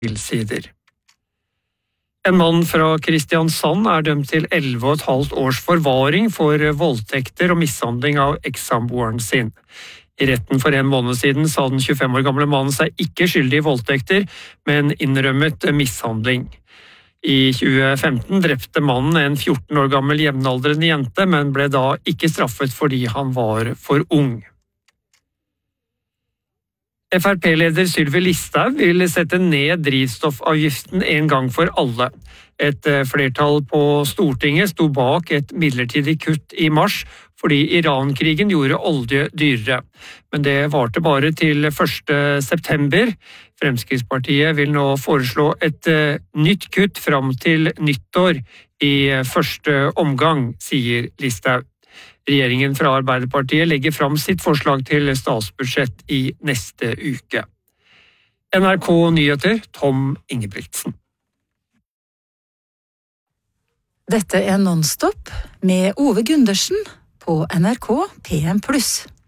tilsider. En mann fra Kristiansand dømt til 11,5 års forvaring for voldtekter og mishandling av ekssamboeren sin. I retten for en måned siden sa den 25 år gamle mannen seg ikke skyldig i voldtekter, men innrømmet mishandling. I 2015 drepte mannen en 14 år gammel jevnaldrende jente, men ble da ikke straffet fordi han var for ung. FrP-leder Sylvi Listhaug vil sette ned drivstoffavgiften en gang for alle. Et flertall på Stortinget sto bak et midlertidig kutt i mars, fordi Iran-krigen gjorde olje dyrere. Men det varte bare til 1. september. Fremskrittspartiet vil nå foreslå et nytt kutt fram til nyttår i første omgang, sier Listhaug. Regjeringen fra Arbeiderpartiet legger fram sitt forslag til statsbudsjett i neste uke. NRK Nyheter, Tom Ingebrigtsen. Dette Nonstop med Ove Gundersen på NRK PM+.